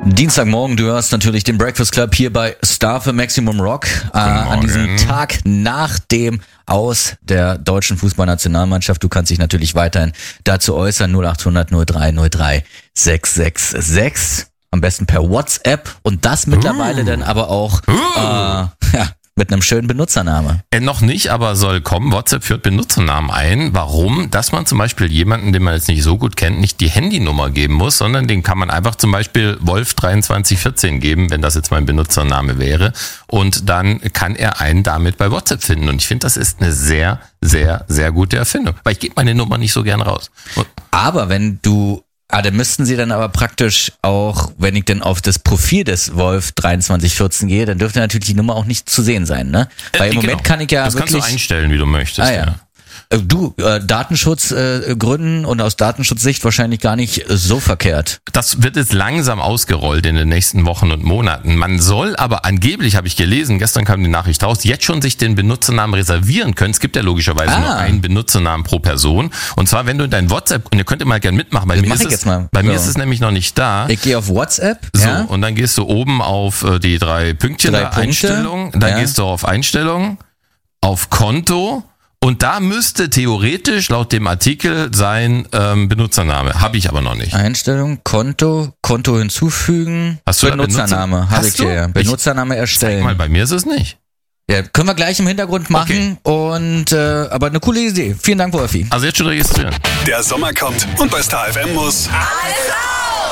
Dienstagmorgen, du hörst natürlich den Breakfast Club hier bei Star für Maximum Rock. An diesem Tag nach dem Aus der deutschen Fußballnationalmannschaft. Du kannst dich natürlich weiterhin dazu äußern. 0800 03 03 666. Am besten per WhatsApp und das mittlerweile dann aber auch mit einem schönen Benutzername. Noch nicht, aber soll kommen. WhatsApp führt Benutzernamen ein. Warum? Dass man zum Beispiel jemanden, den man jetzt nicht so gut kennt, nicht die Handynummer geben muss, sondern den kann man einfach zum Beispiel Wolf2314 geben, wenn das jetzt mein Benutzername wäre. Und dann kann er einen damit bei WhatsApp finden. Und ich finde, das ist eine sehr, sehr, sehr gute Erfindung. Weil ich gebe meine Nummer nicht so gern raus. Aber wenn du... dann müssten sie dann aber praktisch auch, wenn ich dann auf das Profil des Wolf 2314 gehe, dann dürfte natürlich die Nummer auch nicht zu sehen sein, ne? Weil im Moment kann ich ja das wirklich... kannst du einstellen, wie du möchtest. Ja. Du, Datenschutzgründen und aus Datenschutzsicht wahrscheinlich gar nicht so verkehrt. Das wird jetzt langsam ausgerollt in den nächsten Wochen und Monaten. Man soll aber angeblich, habe ich gelesen, gestern kam die Nachricht raus, jetzt schon sich den Benutzernamen reservieren können. Es gibt ja logischerweise nur einen Benutzernamen pro Person. Und zwar, wenn du in dein WhatsApp, und ihr könnt mal gerne mitmachen, bei mir ist es nämlich noch nicht da. Ich gehe auf WhatsApp. So, und dann gehst du oben auf die 3 Pünktchen, Einstellung. Dann gehst du auf Einstellung, auf Konto. Und da müsste theoretisch laut dem Artikel sein Benutzername. Habe ich aber noch nicht. Einstellung, Konto hinzufügen, Hast du Benutzername. Habe ich hier. Benutzername erstellen. Zeig mal, bei mir ist es nicht. Ja, können wir gleich im Hintergrund machen. Und aber eine coole Idee. Vielen Dank, Wolfi. Also jetzt schon registrieren. Der Sommer kommt und bei Star FM muss alles raus!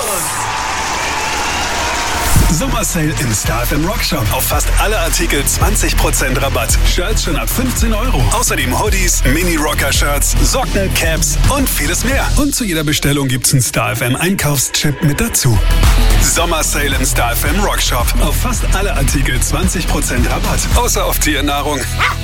Sommersale im Star FM Rockshop. Auf fast alle Artikel 20% Rabatt. Shirts schon ab 15 Euro. Außerdem Hoodies, Mini-Rocker-Shirts, Socken, Caps und vieles mehr. Und zu jeder Bestellung gibt's einen Star FM Einkaufschip mit dazu. Sommersale im Star FM Rockshop. Auf fast alle Artikel 20% Rabatt. Außer auf Tiernahrung.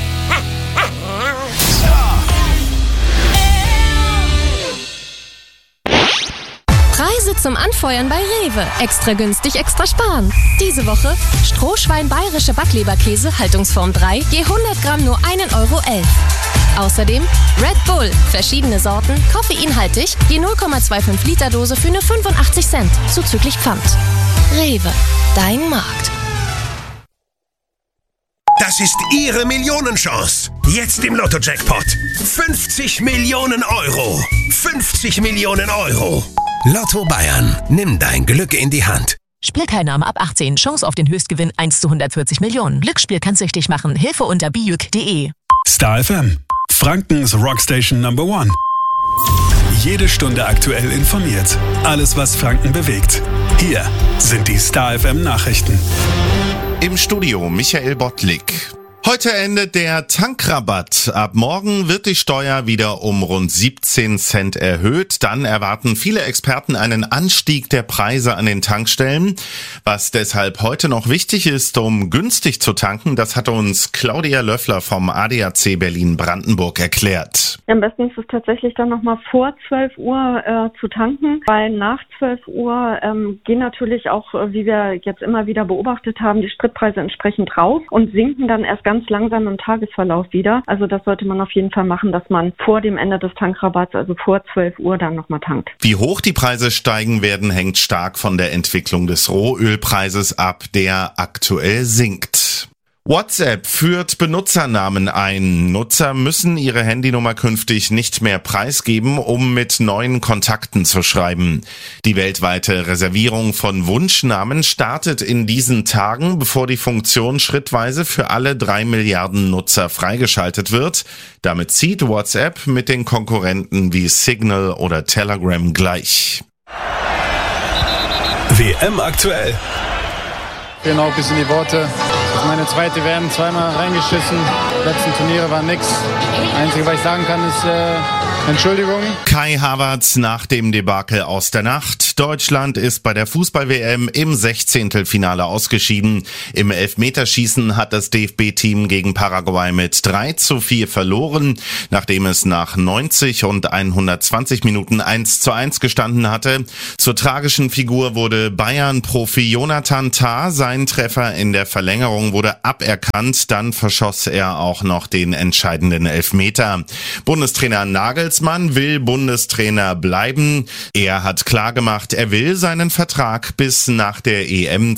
Preise zum Anfeuern bei Rewe. Extra günstig, extra sparen. Diese Woche Strohschwein bayerische Backleberkäse, Haltungsform 3, je 100 Gramm nur 1,11 Euro. Außerdem Red Bull, verschiedene Sorten, koffeinhaltig, je 0,25 Liter Dose für nur 85 Cent, zuzüglich Pfand. Rewe, dein Markt. Das ist Ihre Millionenchance. Jetzt im Lotto-Jackpot. 50 Millionen Euro. 50 Millionen Euro. Lotto Bayern. Nimm dein Glück in die Hand. Spielteilnahme ab 18. Chance auf den Höchstgewinn 1 zu 140 Millionen. Glücksspiel kann süchtig machen. Hilfe unter bijuk.de. Star FM. Frankens Rockstation Number 1. Jede Stunde aktuell informiert. Alles, was Franken bewegt. Hier sind die Star FM Nachrichten. Im Studio Michael Bottlik. Heute endet der Tankrabatt. Ab morgen wird die Steuer wieder um rund 17 Cent erhöht. Dann erwarten viele Experten einen Anstieg der Preise an den Tankstellen. Was deshalb heute noch wichtig ist, um günstig zu tanken, das hat uns Claudia Löffler vom ADAC Berlin-Brandenburg erklärt. Am besten ist es tatsächlich dann nochmal vor 12 Uhr zu tanken, weil nach 12 Uhr gehen natürlich auch, wie wir jetzt immer wieder beobachtet haben, die Spritpreise entsprechend raus und sinken dann erst ganz langsam im Tagesverlauf wieder. Also das sollte man auf jeden Fall machen, dass man vor dem Ende des Tankrabatts, also vor 12 Uhr, dann nochmal tankt. Wie hoch die Preise steigen werden, hängt stark von der Entwicklung des Rohölpreises ab, der aktuell sinkt. WhatsApp führt Benutzernamen ein. Nutzer müssen ihre Handynummer künftig nicht mehr preisgeben, um mit neuen Kontakten zu schreiben. Die weltweite Reservierung von Wunschnamen startet in diesen Tagen, bevor die Funktion schrittweise für alle 3 Milliarden Nutzer freigeschaltet wird. Damit zieht WhatsApp mit den Konkurrenten wie Signal oder Telegram gleich. WM aktuell. Genau, bis in die Worte. Das ist meine zweite WM, zweimal reingeschissen. Die letzten Turniere waren nix. Das Einzige, was ich sagen kann, ist Entschuldigung. Kai Havertz nach dem Debakel aus der Nacht. Deutschland ist bei der Fußball-WM im 16. Finale ausgeschieden. Im Elfmeterschießen hat das DFB-Team gegen Paraguay mit 3:4 verloren, nachdem es nach 90 und 120 Minuten 1:1 gestanden hatte. Zur tragischen Figur wurde Bayern-Profi Jonathan Tah. Sein Treffer in der Verlängerung wurde aberkannt. Dann verschoss er auch noch den entscheidenden Elfmeter. Bundestrainer Nagelsmann will Bundestrainer bleiben. Er hat klargemacht, gesagt, er will seinen Vertrag bis nach der EM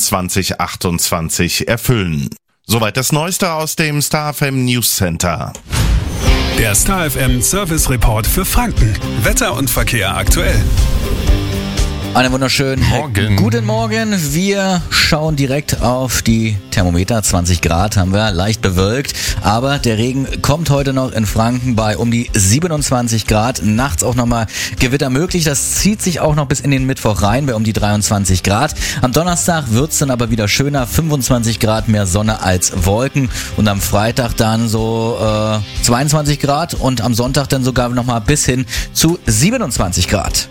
2028 erfüllen. Soweit das Neueste aus dem Star FM News Center. Der Star FM Service Report für Franken. Wetter und Verkehr aktuell. Einen wunderschönen Morgen. Guten Morgen. Wir schauen direkt auf die Thermometer. 20 Grad haben wir, leicht bewölkt. Aber der Regen kommt heute noch in Franken bei um die 27 Grad. Nachts auch nochmal Gewitter möglich. Das zieht sich auch noch bis in den Mittwoch rein bei um die 23 Grad. Am Donnerstag wird's dann aber wieder schöner. 25 Grad mehr Sonne als Wolken. Und am Freitag dann so 22 Grad. Und am Sonntag dann sogar nochmal bis hin zu 27 Grad.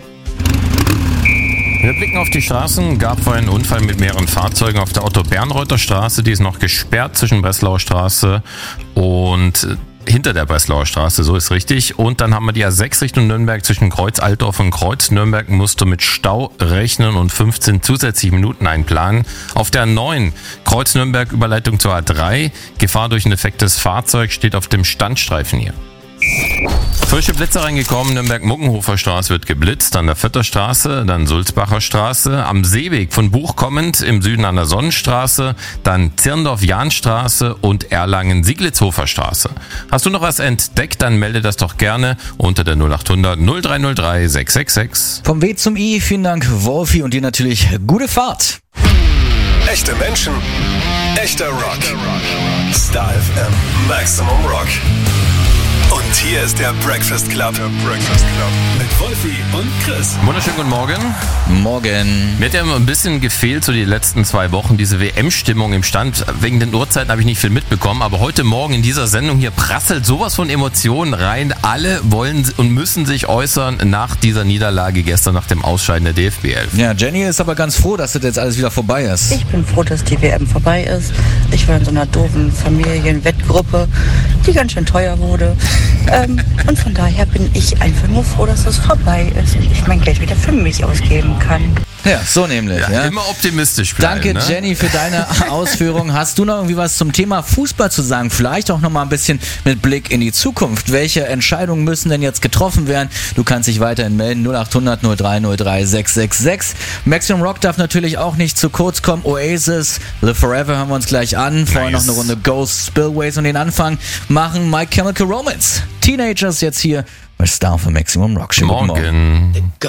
Wir blicken auf die Straßen. Gab vorhin einen Unfall mit mehreren Fahrzeugen auf der Otto-Bernreuther Straße. Die ist noch gesperrt zwischen Breslauer Straße und hinter der Breslauer Straße, so ist richtig. Und dann haben wir die A6 Richtung Nürnberg zwischen Kreuz Altdorf und Kreuz Nürnberg. Musst du mit Stau rechnen und 15 zusätzliche Minuten einplanen. Auf der 9 Kreuz Nürnberg Überleitung zur A3. Gefahr durch ein defektes Fahrzeug steht auf dem Standstreifen hier. Frische Blitze reingekommen, Nürnberg-Muckenhofer Straße wird geblitzt, an der Vierter Straße, dann Sulzbacher Straße, am Seeweg von Buch kommend, im Süden an der Sonnenstraße, dann Zirndorf-Jahnstraße und Erlangen-Sieglitzhofer Straße. Hast du noch was entdeckt, dann melde das doch gerne unter der 0800 0303 666. Vom W zum I, vielen Dank Wolfi und dir natürlich gute Fahrt. Echte Menschen, echter Rock. Star FM Maximum Rock. Und hier ist der Breakfast Club. Mit Wolfi und Chris. Wunderschönen guten Morgen. Morgen. Mir hat ja immer ein bisschen gefehlt, so die letzten 2 Wochen, diese WM-Stimmung im Stand. Wegen den Uhrzeiten habe ich nicht viel mitbekommen, aber heute Morgen in dieser Sendung hier prasselt sowas von Emotionen rein. Alle wollen und müssen sich äußern nach dieser Niederlage gestern, nach dem Ausscheiden der DFB 11. Ja, Jenny ist aber ganz froh, dass das jetzt alles wieder vorbei ist. Ich bin froh, dass die WM vorbei ist. Ich war in so einer doofen Familienwettgruppe, die ganz schön teuer wurde. Und von daher bin ich einfach nur froh, dass es vorbei ist und ich mein Geld wieder für mich ausgeben kann. Ja, so nämlich. Ja, immer optimistisch bleiben. Danke, ne? Jenny, für deine Ausführungen. Hast du noch irgendwie was zum Thema Fußball zu sagen? Vielleicht auch noch mal ein bisschen mit Blick in die Zukunft. Welche Entscheidungen müssen denn jetzt getroffen werden? Du kannst dich weiterhin melden. 0800 0303 666. Maximum Rock darf natürlich auch nicht zu kurz kommen. Oasis, Live Forever hören wir uns gleich an. Vorher noch eine Runde Ghost, Spillways und den Anfang machen My Chemical Romance. Teenagers jetzt hier bei Star für Maximum Rock. Schönen guten Morgen.